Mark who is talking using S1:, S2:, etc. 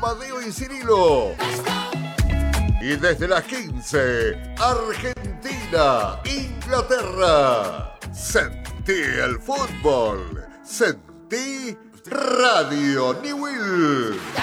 S1: Amadeo y Cirilo. Y desde las 15, Argentina, Inglaterra. Sentí el fútbol. Sentí Radio Newell.